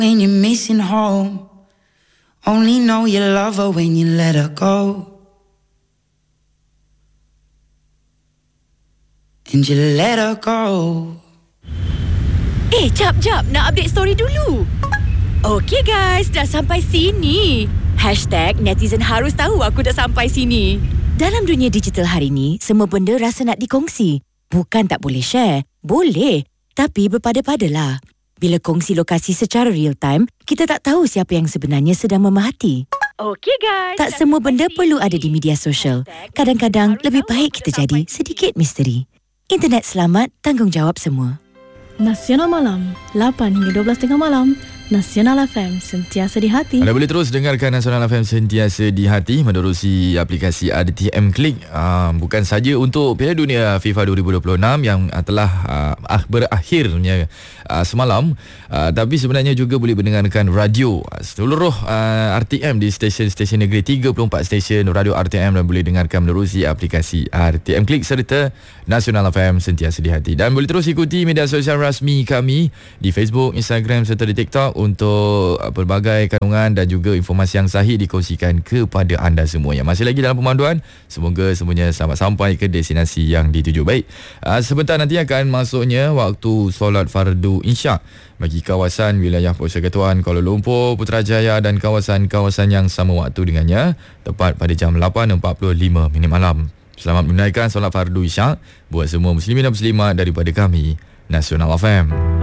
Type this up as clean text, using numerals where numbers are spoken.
when you're missing home. Only know you love her when you let her go. And you let her go. Jap, nak update story dulu. Okey guys, dah sampai sini. #netizen harus tahu aku dah sampai sini. Dalam dunia digital hari ni, semua benda rasa nak dikongsi. Bukan tak boleh share. Boleh. Tapi berpada-padalah. Bila kongsi lokasi secara real time, kita tak tahu siapa yang sebenarnya sedang memerhati. Okey guys. Tak semua benda perlu ada di media sosial. Kadang-kadang lebih baik kita jadi sedikit misteri. Internet selamat, tanggungjawab semua. Nasional Malam, 8 hingga 12.30 malam. Nasional FM, sentiasa di hati. Anda boleh terus dengarkan Nasional FM sentiasa di hati menerusi aplikasi RTM Click. Bukan saja untuk Piala Dunia FIFA 2026 yang telah berakhirnya semalam, tapi sebenarnya juga boleh mendengarkan radio seluruh RTM di stesen-stesen negeri, 34 stesen radio RTM, dan boleh dengarkan menerusi aplikasi RTM Click serta Nasional FM sentiasa di hati. Dan boleh terus ikuti media sosial rasmi kami di Facebook, Instagram serta di TikTok untuk pelbagai kandungan dan juga informasi yang sahih dikongsikan kepada anda semua yang masih lagi dalam pemanduan. Semoga semuanya selamat sampai ke destinasi yang dituju. Baik, sebentar nanti akan masuknya waktu solat fardu Isyak bagi kawasan wilayah Persekutuan Kuala Lumpur, Putrajaya dan kawasan-kawasan yang sama waktu dengannya, tepat pada jam 8.45 malam. Selamat menunaikan solat fardu Isyak buat semua muslimin dan muslimat daripada kami, Nasional FM.